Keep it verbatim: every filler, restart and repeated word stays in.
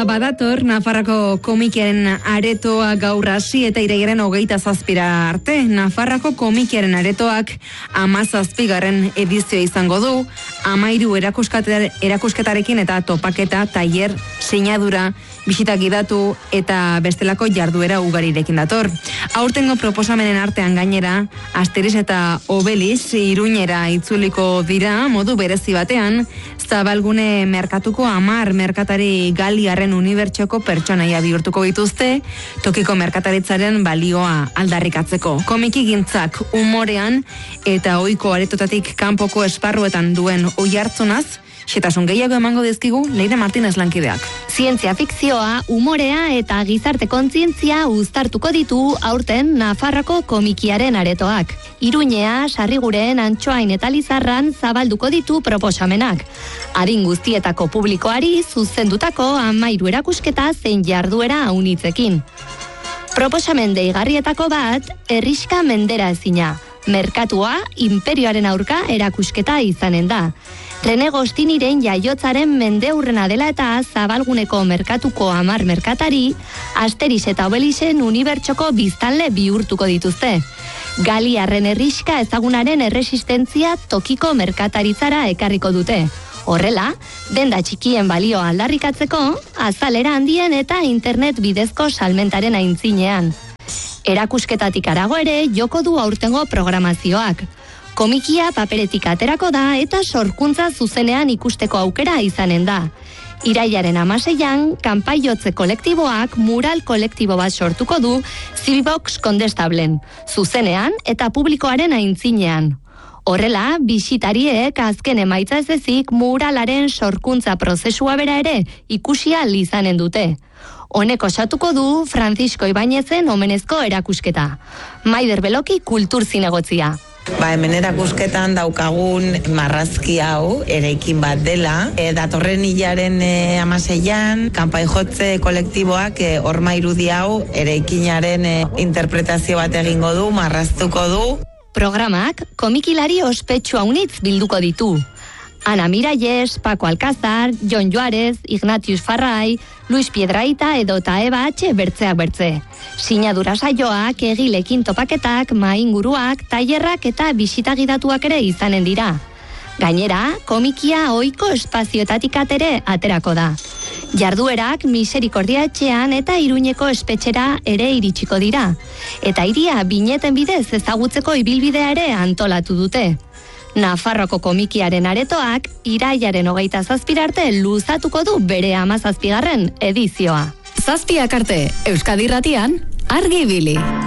badator, Nafarroko komikiaren aretoa gaur hasi eta irailaren hogeita zazpira arte. Nafarroko komikiaren aretoak hamazazpigarren edizioa izango du, hamairu erakusketarekin eta topaketa, tailer, sinadura, bisita gidatu eta bestelako jarduera ugarirekin dator. Aurtengo proposamenen artean gainera, Asterix eta Obelix Iruñera itzuliko dira modu berezi batean, Zabalgune merkatuko hamar merkatari galiarren unibertsoko pertsonaia bihurtuko dituzte, tokiko merkataritzaren balioa aldarrikatzeko. Komiki gintzak umorean eta ohiko aretotatik kanpoko esparruetan duen oihartzunaz, xetasun gehiago emango dizkigu Leire Martinez lankideak. Zientzia fikzioa, umorea eta gizarte kontzientzia uztartuko ditu aurten Nafarroko komikiaren aretoak. Iruñea, Sarriguren, Antxoain eta Lizarran zabalduko ditu proposamenak. Adin guztietako publikoari zuzendutako hamairu erakusketa zein jarduera unitzekin. Proposamen deigarrietako bat, herrixka mendera ezina. Merkatua, imperioaren aurka erakusketa izanen da. Rene Gostiniren jaiotzaren mendeurrena dela eta Zabalguneko merkatuko hamar merkatari, Asterix eta Obelixen unibertsoko biztanle bihurtuko dituzte. Galiarren herrixka ezagunaren erresistentzia tokiko merkataritzara ekarriko dute. Horrela, denda txikien balio aldarrikatzeko, azalera handien eta internet bidezko salmentaren aintzinean. Erakusketatik harago ere joko du aurtengo programazioak. Komikia paperetik aterako da eta sorkuntza zuzenean ikusteko aukera izanen da. Irailaren hamaseian, kanpaiotze kolektiboak mural kolektibo bat sortuko du Zilbox Kondestablen, zuzenean eta publikoaren aintzinean. Horrela, bisitariek azken emaitza ez ezik muralaren sorkuntza prozesua bera ere ikusia izanen dute. Honek osatuko du Francisco Ibáñezen omenezko erakusketa. Maider Beloki kultur zinegotzia. Ba, hemen erakusketan daukagun marrazki hau, eraikin bat dela. E, datorren hilaren e, amaseian, kanpai jotze kolektiboak e, horma irudi hau, eraikinaren e, interpretazio bat egingo du, marraztuko du. Programak komikilari ospetsu haunitz bilduko ditu. Ana Miralles, Paco Alcázar, Jon Juárez, Ignatius Farrai, Luis Piedraita edo eta Eba H. bertzeak bertze. Sinadura saioak, egilekin topaketak, mainguruak, tailerrak eta bisitagidatuak ere izanen dira. Gainera, komikia ohiko espazioetatik atere aterako da. Jarduerak Miserikordia etxean eta Iruñeko espetxera ere iritsiko dira. Eta hiria bineten bidez ezagutzeko ibilbidea ere antolatu dute. Nafarroko komikiaren aretoak irailaren hogeita zazpirarte luzatuko du bere hamazazpigarren edizioa. Zazpiak arte, Euskadi Irratian, argi ibili.